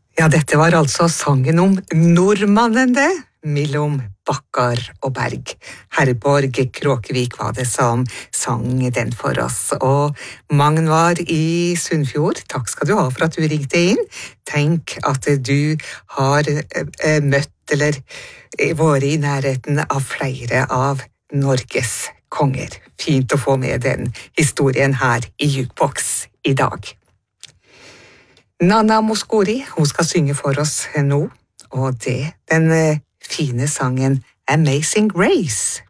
Ja, dette var altså sangen om nordmannen det, mellom Bakkar og Berg. Herborg Kråkevik var det som sang den for oss, og Magn var i Sunnfjord. Takk skal du ha for at du ringte inn. Tenk at du har møtt eller vært i nærheten av flere av Norges konger. Fint å få med den historien her i Jukebox i dag. Nanna Mouskouri, hun skal synge for oss nå, og det den fine sangen Amazing Grace.